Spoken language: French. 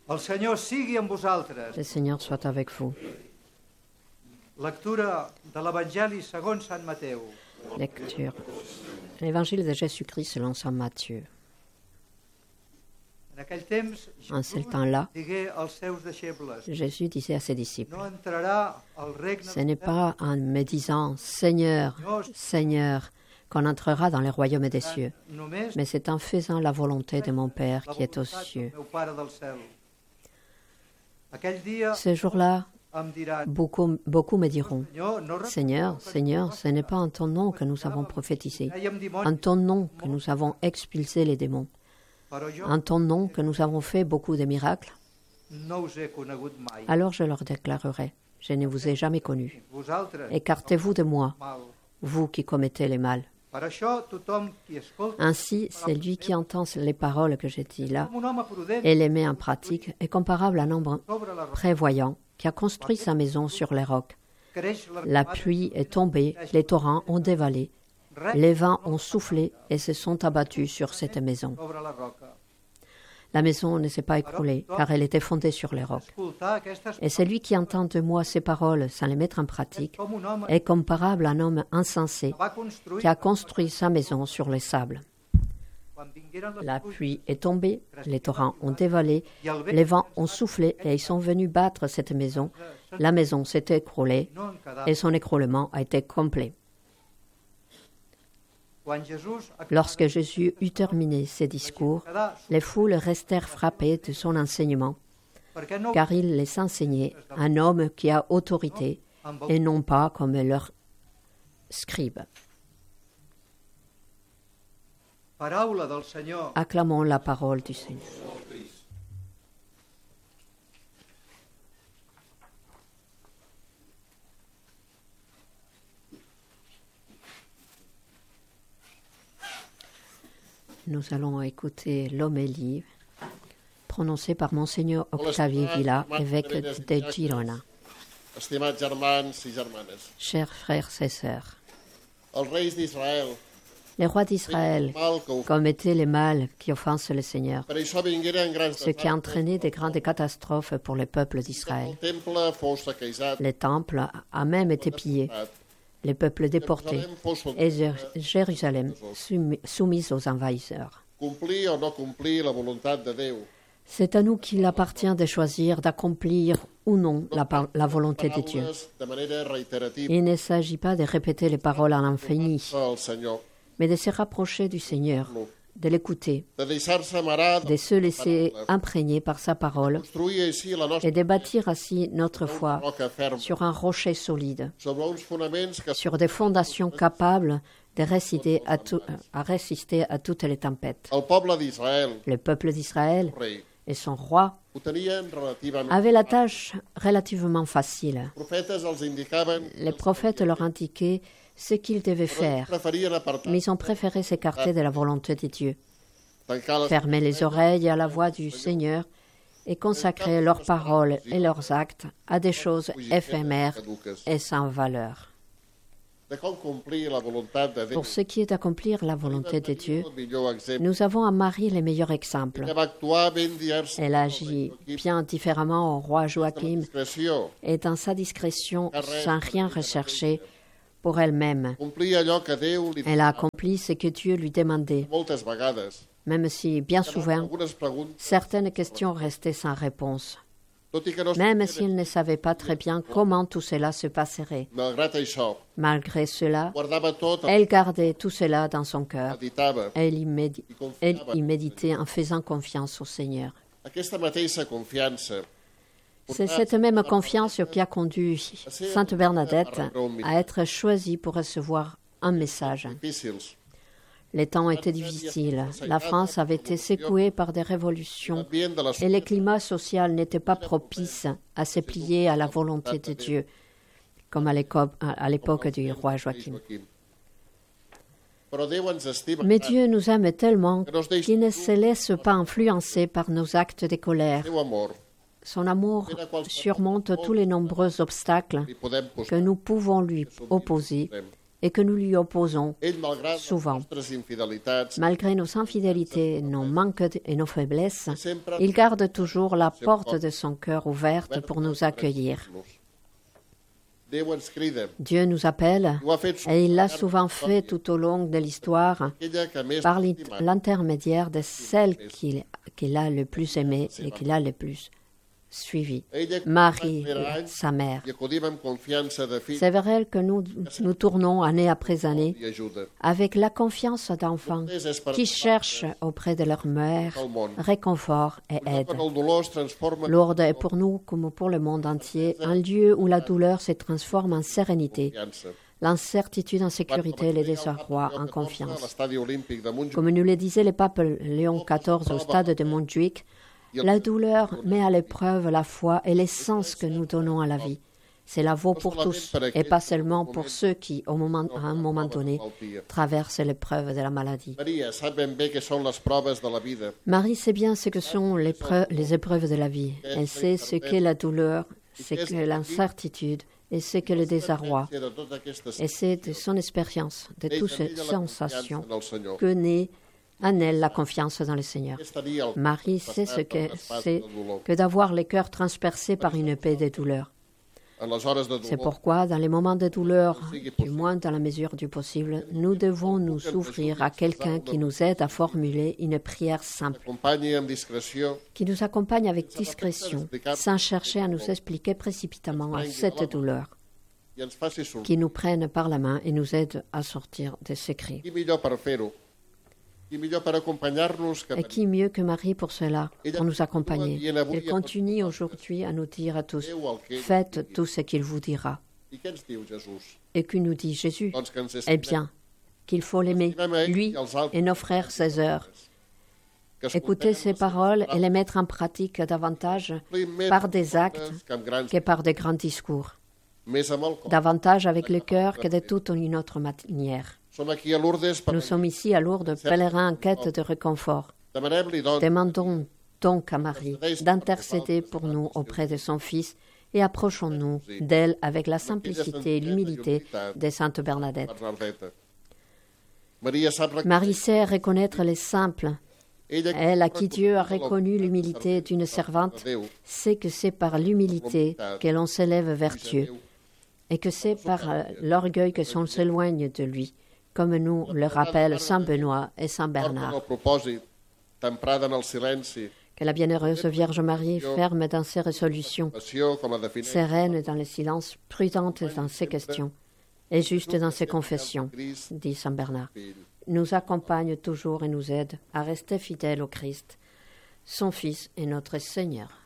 El Senyor sigui amb vosaltres. Le Seigneur soit avec vous. Lectura de l'Evangeli segons Sant Mateu. Lecture. L'évangile de Jésus-Christ selon saint Matthieu. En aquell temps, En ce temps-là, digué als seus deixebles, Jésus disait à ses disciples, no entrarà al regne ce n'est pas en me disant Seigneur, Seigneur, qu'on entrera dans le royaume des cieux, només mais c'est en faisant la volonté de mon Père qui est aux cieux. meu Pare del cel. Aquell dia Ce jour-là, em diran, beaucoup me diront, Senyor, no Seigneur, Seigneur, ce n'est pas en ton nom que nous avons prophétisé, reconeixem dimonis, en ton nom que nous avons expulsé les démons, però jo en ton nom que nous avons fait beaucoup de miracles. no us he conegut mai. Alors je leur déclarerai, je ne vous ai jamais connus. Vosaltres, Écartez-vous de moi, mal. vous qui commettez les mal. Per això, tothom qui escolta Ainsi, celui qui entend les paroles que j'ai dites là com un home prudent et les met en pratique est comparable à un homme sobre la roca. prévoyant qui a construit sa maison sur les rocs. Creix La pluie est tombée, les torrents ont dévalé, les vents ont soufflé et se sont abattus sur cette maison. sobre la roca. La maison ne s'est pas écroulée car elle était fondée sur les rocs. Escoltar aquestes Et celui qui entend de moi ces paroles sans les mettre en pratique com un home est comparable à un homme insensé que va construir qui a construit sa maison sur les sables. quan vingueren les La pluges pluie est tombée, les torrents ont dévalé, i el vent les vents ont soufflé et ils sont venus battre cette maison. La maison s'est écroulée no en quedava. et son écroulement a été complet. Quan Jesús Lorsque Jésus eut terminé ses discours, les foules restèrent frappées de son enseignement, perquè no car il les enseignait un homme qui a autorité amb et non pas comme leurs scribes. paraula del Senyor. Acclamons la parole du Seigneur. Nous allons écouter l'homélie prononcée par Monseigneur Octavie Villa, évêque de Girona. Estimats germans i germanes, Chers frères et sœurs, els reis d'Israel, les rois d'Israël mal que ho commettaient les mal qui offensent le Seigneur, per això vingueren grans ce qui a entraîné de grandes catastrophes pour le peuple d'Israël. El temple fou saquejat, Le temple a même été pillé, les peuples déportés Jerusalem fou et sotmesa. Jérusalem soumise aux envahisseurs. Complir o no complir la voluntat de Déu. C'est à nous qu'il appartient de choisir d'accomplir ou non la volonté de Dieu. Paraules de manera reiterativa Il ne s'agit pas de répéter les paroles à l'infini, al Senyor, mais de se rapprocher du Seigneur, de l'écouter, de deixar-se amarar de se laisser imprégner par sa parole construir així la nostra et de bâtir ainsi notre foi roca ferma sur un rocher solide, sobre uns fonaments que sur des fondations capables de résister à toutes les tempêtes. el poble d'Israel, Le peuple d'Israël rei, et son roi ho tenien relativament. avaient la tâche relativement facile. Els profetes els indicaven Les prophètes leur indiquaient ce qu'ils devaient faire, preferien apartar, mais ils ont préféré s'écarter de la volonté de Dieu, tancar les fermer les oreilles à la voix du Seigneur et consacrer leurs paroles et leurs actes à des choses éphémères caduques. et sans valeur. De com complir la voluntat de Déu. Pour ce qui est d'accomplir la volonté de Dieu, El millor exemple. nous avons à Marie les meilleurs exemples. Ella va actuar ben divers. Elle agit bien différemment au roi Joachim Discreció. et dans sa discrétion, sans rien rechercher pour elle-même. Complir allò que Déu li Elle a accompli ce que Dieu lui demandait, moltes vegades. même si, bien souvent, Algunes preguntes, certaines questions restaient sans réponse, tot i que no même s'il ne savait pas très bien comment tout cela se passerait. malgrat això, Malgré cela, guardava tot, elle gardait tout cela dans son cœur. meditava. Elle y méditait en faisant confiance au Seigneur. Aquesta mateixa confiança C'est cette même confiance qui a conduit Sainte Bernadette à être choisie pour recevoir un message. difícils. Les temps étaient difficiles. La France avait été secouée par des révolutions L'ambient de la et le climat social n'était pas propice à se plier à la volonté de Dieu, comme à l'époque du roi Joachim. Però Déu ens estima Mais tant. Dieu nous aime tellement Que nos deixa qu'il ne se laisse pas influencer par nos actes de colère. Déu amor. Son amour surmonte tous les nombreux obstacles Li podem que posar. nous pouvons lui opposer et que nous lui opposons Ell, malgrat les souvent. nostres infidelitats, Malgré nos infidélités, nos manques et nos faiblesses, sempre il garde toujours la porte de son cœur ouverte pour nous accueillir. Déu ens crida. Dieu nous appelle Ho ha fet et il l'a souvent fait tout au long de l'histoire aquella que més par estimat. l'intermédiaire de celle qu'il a le plus aimée et qu'il a le plus suivie, Ella, Marie, per anys, sa mère. i acudim amb confiança de fill C'est vers elle que nous tournons année après année i ajuda. avec la confiance d'enfants qui cherchent auprès de leur mère réconfort et aide. Quan el dolor es transforma Lourdes est pour nous, comme pour le monde entier, un lieu où la douleur se transforme en sérénité, en confiança. l'incertitude en sécurité et le désarroi en A confiance. l'estadi olímpic de Montjuïc, Comme nous le disait le pape Léon XIV au stade de Montjuïc, la douleur met à l'épreuve la foi et l'essence que nous donnons à la vie. Cela vaut pour tous et pas seulement pour ceux qui, à un moment donné, traversent l'épreuve de la maladie. Maria sap ben bé què són les proves de la vida. Marie sait bien ce que sont les épreuves de la vie. Elle sait ce qu'est la douleur, ce qu'est l'incertitude et ce qu'est le désarroi. De totes aquestes Et c'est de son expérience, de toutes ces sensations, en el Senyor. que naît en elle la confiance dans le Seigneur. És tenir el Marie sait ce que passat c'est del dolor. que d'avoir le cœur transpercé par une épée de douleur. En les hores de C'est dolor, pourquoi, dans les moments de douleur, du moins dans la mesure du possible, nous devons nous ouvrir à quelqu'un qui nous aide à formuler une prière simple, acompanyi amb discreció qui nous accompagne avec discrétion, sans chercher à nous expliquer précipitamment à cette douleur, i ens faci sortir. qui nous prenne par la main et nous aide à sortir de ces cris. Qui millor per fer-ho? Qui millor per acompanyar-nos que Et qui mieux que Marie pour cela, pour nous accompagner? Elle continue aujourd'hui à nous dire à tous, faites tout ce qu'il vous dira. I què ens diu Jesús? Et que nous dit Jésus? Doncs que ens Eh estimem, bien, qu'il faut l'aimer, lui et nos frères, ses heures. que Écouter ses paroles et les mettre en pratique davantage par des actes que amb grans, que par de grands discours, més amb el cor. davantage avec le cœur que de toute une autre manière. Som aquí a Lourdes per Nous sommes ici à Lourdes, pèlerins en quête de réconfort. demanem-li, doncs, Demandons donc à Marie d'intercéder pour nous auprès de son Fils et approchons-nous d'elle avec la simplicité et l'humilité de Sainte Bernadette. Bernadeta. Maria sap Marie sait reconnaître les simples. ella Elle, à qui Dieu a reconnu l'humilité d'une servante, de Déu, sait que c'est par l'humilité que l'on s'élève vers Dieu et que c'est par l'orgueil que l'on s'éloigne de lui, comme nous le rappellent Saint Benoît et Saint porten Bernard. el propòsit, temprada en el silenci, Que la bienheureuse Vierge Marie, ferme dans ses résolutions, passió com a defineix sereine dans le silence, prudente dans ses questions et juste dans ses confessions, Crist, dit Saint Bernard, fill. nous accompagne toujours et nous aide à rester fidèles au Christ, son Fils et notre Seigneur.